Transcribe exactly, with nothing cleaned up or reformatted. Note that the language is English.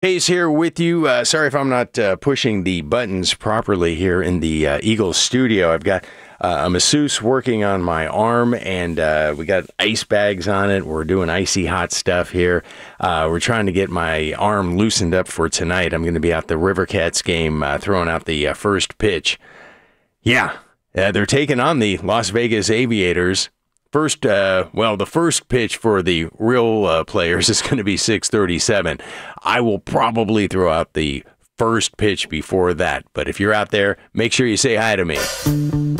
Hayes here with you. Uh, sorry if I'm not uh, pushing the buttons properly here in the uh, Eagles studio. I've got uh, a masseuse working on my arm, and uh, we got ice bags on it. We're doing icy hot stuff here. Uh, we're trying to get my arm loosened up for tonight. I'm going to be at the River Cats game uh, throwing out the uh, first pitch. Yeah, uh, they're taking on the Las Vegas Aviators. First, uh, well, the first pitch for the real uh, players is going to be six thirty-seven. I will probably throw out the first pitch before that. But if you're out there, make sure you say hi to me.